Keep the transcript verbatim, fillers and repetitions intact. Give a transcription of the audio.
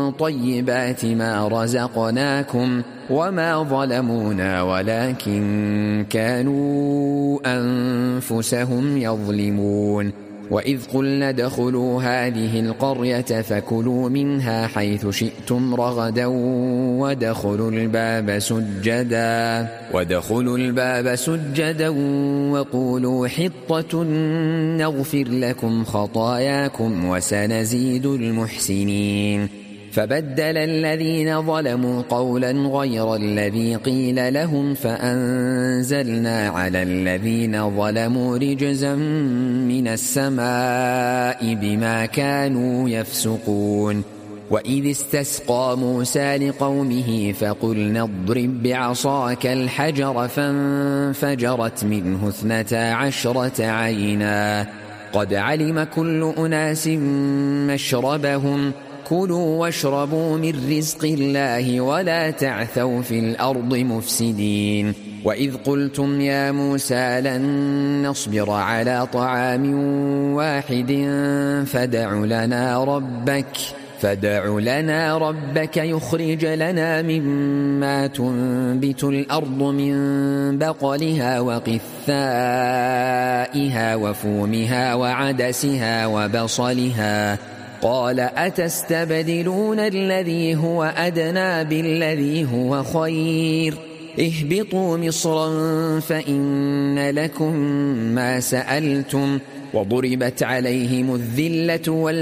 طيبات ما رزقناكم وما ظلمونا ولكن كانوا أنفسهم يظلمون. وإذ قلنا ادخلوا هذه القرية فكلوا منها حيث شئتم رغدا وادخلوا الباب سجدا وادخلوا الباب سجدا وقولوا حطة نغفر لكم خطاياكم وسنزيد المحسنين. فبدل الذين ظلموا قولا غير الذي قيل لهم فأنزلنا على الذين ظلموا رجزا من السماء بما كانوا يفسقون. وإذ استسقى موسى لقومه فقلنا اضرب بعصاك الحجر فانفجرت منه اثنتا عشرة عينا قد علم كل أناس مشربهم كلوا واشربوا من رزق الله ولا تعثوا في الأرض مفسدين. وإذ قلتم يا موسى لن نصبر على طعام واحد فادع لنا ربك فادع لنا ربك يخرج لنا مما تنبت الأرض من بقلها وقثائها وفومها وعدسها وبصلها قال أتستبدلون الذي هو أدنى بالذي هو خير اهبطوا مصرا فإن لكم ما سألتم وضربت عليهم الذلة